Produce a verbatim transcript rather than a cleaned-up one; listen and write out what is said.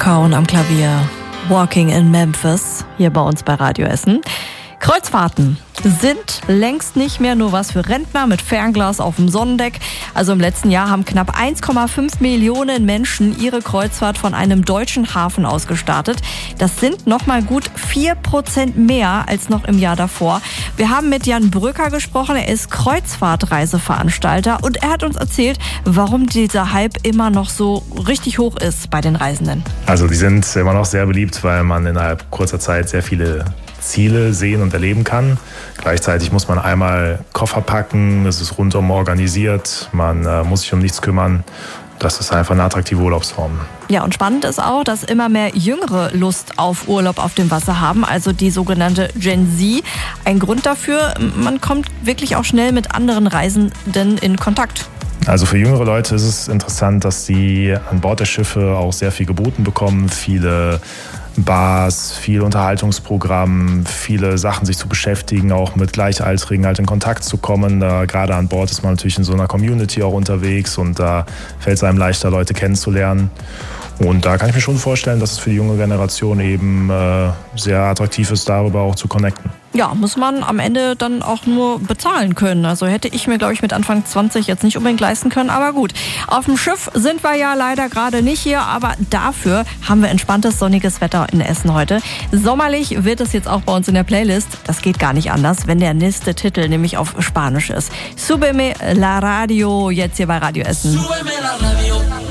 Kauen am Klavier, Walking in Memphis, hier bei uns bei Radio Essen. Kreuzfahrten sind längst nicht mehr nur was für Rentner mit Fernglas auf dem Sonnendeck. Also im letzten Jahr haben knapp eins Komma fünf Millionen Menschen ihre Kreuzfahrt von einem deutschen Hafen aus gestartet. Das sind nochmal gut vier Prozent mehr als noch im Jahr davor. Wir haben mit Jan Brücker gesprochen, er ist Kreuzfahrtreiseveranstalter und er hat uns erzählt, warum dieser Hype immer noch so richtig hoch ist bei den Reisenden. Also die sind immer noch sehr beliebt, weil man innerhalb kurzer Zeit sehr viele Ziele sehen und erleben kann. Gleichzeitig muss man einmal Koffer packen, es ist rundum organisiert, man äh, muss sich um nichts kümmern. Das ist einfach eine attraktive Urlaubsform. Ja, und spannend ist auch, dass immer mehr Jüngere Lust auf Urlaub auf dem Wasser haben, also die sogenannte Gen Z. Ein Grund dafür, man kommt wirklich auch schnell mit anderen Reisenden in Kontakt. Also für jüngere Leute ist es interessant, dass sie an Bord der Schiffe auch sehr viel geboten bekommen, viele Bars, viel Unterhaltungsprogramm, viele Sachen sich zu beschäftigen, auch mit Gleichaltrigen halt in Kontakt zu kommen. Da, gerade an Bord ist man natürlich in so einer Community auch unterwegs und da fällt es einem leichter, Leute kennenzulernen. Und da kann ich mir schon vorstellen, dass es für die junge Generation eben äh, sehr attraktiv ist, darüber auch zu connecten. Ja, muss man am Ende dann auch nur bezahlen können. Also hätte ich mir, glaube ich, mit Anfang zwanzig jetzt nicht unbedingt leisten können. Aber gut, auf dem Schiff sind wir ja leider gerade nicht hier. Aber dafür haben wir entspanntes, sonniges Wetter in Essen heute. Sommerlich wird es jetzt auch bei uns in der Playlist. Das geht gar nicht anders, wenn der nächste Titel nämlich auf Spanisch ist. Súbeme la radio, jetzt hier bei Radio Essen.